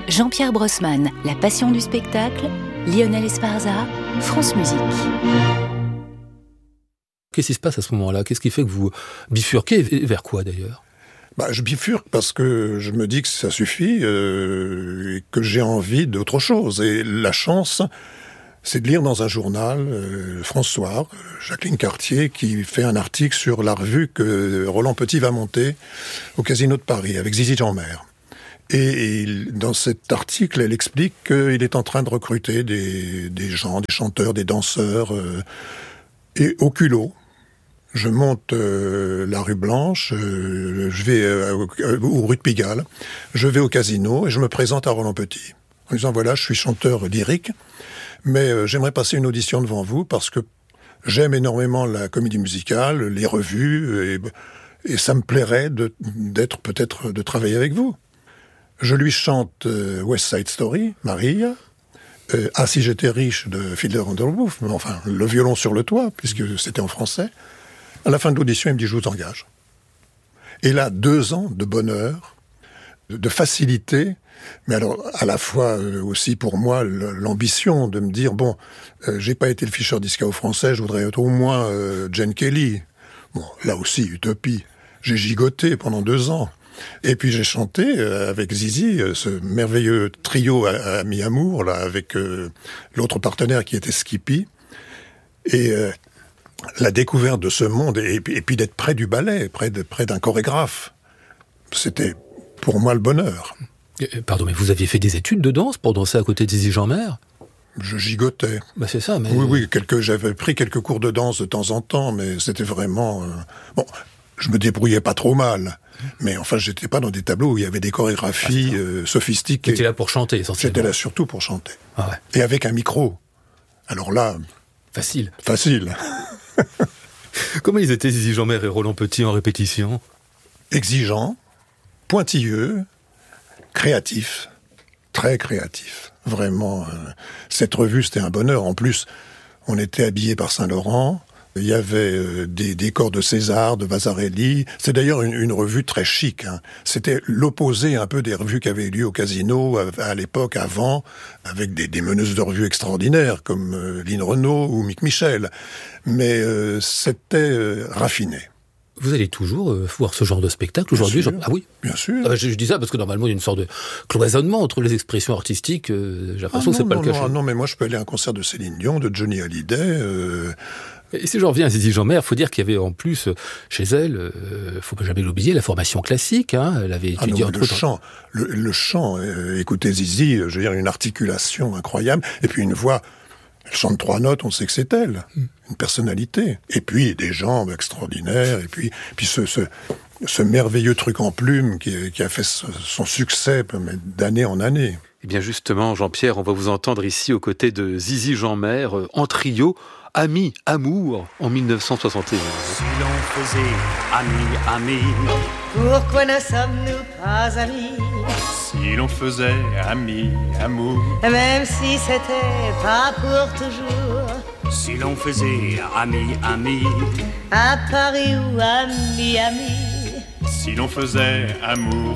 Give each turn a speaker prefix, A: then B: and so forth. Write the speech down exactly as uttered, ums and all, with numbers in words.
A: Jean-Pierre Brossman, La passion du spectacle, Lionel Esparza, France Musique.
B: Qu'est-ce qui se passe à ce moment-là ? Qu'est-ce qui fait que vous bifurquez ? Vers quoi d'ailleurs ?
C: Bah, je bifurque parce que je me dis que ça suffit euh, et que j'ai envie d'autre chose. Et la chance, c'est de lire dans un journal euh, François, Jacqueline Cartier, qui fait un article sur la revue que Roland Petit va monter au Casino de Paris avec Zizi Jeanmaire. Et, et dans cet article, elle explique qu'il est en train de recruter des, des gens, des chanteurs, des danseurs, euh, et au culot. Je monte euh, la rue Blanche, euh, je vais euh, ou rue de Pigalle, je vais au casino et je me présente à Roland Petit en disant voilà, je suis chanteur lyrique, mais euh, j'aimerais passer une audition devant vous parce que j'aime énormément la comédie musicale, les revues et, et ça me plairait de, d'être peut-être de travailler avec vous. Je lui chante euh, West Side Story, Maria. Euh, ah si j'étais riche de Fiddler on the Roof, enfin le violon sur le toit puisque c'était en français. À la fin de l'audition, il me dit « je vous engage ». Et là, deux ans de bonheur, de facilité, mais alors à la fois euh, aussi pour moi l'ambition de me dire « bon, euh, j'ai pas été le Fischer Discao français, je voudrais être au moins euh, Gene Kelly ». Bon, là aussi, utopie. J'ai gigoté pendant deux ans. Et puis j'ai chanté euh, avec Zizi, euh, ce merveilleux trio à, à mi-amour, là, avec euh, l'autre partenaire qui était Skippy. Et... Euh, la découverte de ce monde, et, et puis d'être près du ballet, près, de, près d'un chorégraphe, c'était pour moi le bonheur.
B: Pardon, mais vous aviez fait des études de danse pour danser à côté de Zizi Jeanmaire ?
C: Je gigotais.
B: Bah c'est ça, mais...
C: Oui, oui, quelques, j'avais pris quelques cours de danse de temps en temps, mais c'était vraiment... Euh, bon, je me débrouillais pas trop mal, mais enfin, j'étais pas dans des tableaux où il y avait des chorégraphies ah, euh, sophistiquées.
B: J'étais là pour chanter, essentiellement.
C: J'étais là surtout pour chanter.
B: Ah ouais.
C: Et avec un micro. Alors là...
B: Facile.
C: Facile.
B: Comment ils étaient, Zizi Jeanmaire et Roland Petit, en répétition ?
C: Exigeants, pointilleux, créatifs, très créatifs. Vraiment, euh, cette revue, c'était un bonheur. En plus, on était habillés par Saint-Laurent. Il y avait euh, des décors de César, de Vasarely. C'est d'ailleurs une, une revue très chic. Hein. C'était l'opposé un peu des revues qui avaient lieu au Casino à, à l'époque, avant, avec des, des meneuses de revues extraordinaires comme euh, Lynn Renaud ou Mick Michel. Mais euh, c'était euh, raffiné.
B: Vous allez toujours euh, voir ce genre de spectacle aujourd'hui ?
C: Bien sûr,
B: genre... Ah oui,
C: bien sûr.
B: Ah bah, je, je dis ça parce que normalement il y a une sorte de cloisonnement entre les expressions artistiques. Euh, j'ai l'impression
C: ah,
B: que c'est
C: non,
B: pas
C: non,
B: le cas.
C: Non,
B: chez...
C: non, mais moi je peux aller à un concert de Céline Dion, de Johnny Hallyday. Euh...
B: Et si j'en reviens à Zizi Jeanmaire, faut dire qu'il y avait en plus chez elle, euh, faut pas jamais l'oublier, la formation classique. Hein, elle avait étudié
C: ah non,
B: entre
C: le chant, le, le chant. Euh, écoutez Zizi, je veux dire une articulation incroyable, et puis une voix. Elle chante trois notes, on sait que c'est elle, mm. une personnalité. Et puis des jambes extraordinaires, et puis puis ce ce, ce merveilleux truc en plume qui, qui a fait son succès d'année en année.
B: Eh bien justement, Jean-Pierre, on va vous entendre ici aux côtés de Zizi Jeanmaire en trio. Ami, amour, en dix-neuf cent soixante et onze.
D: Si l'on faisait ami, ami,
E: pourquoi ne sommes-nous pas amis ?
D: Si l'on faisait ami, amour,
E: même si c'était pas pour toujours.
D: Si l'on faisait ami, ami,
E: à Paris ou à Miami.
D: Si l'on faisait amour,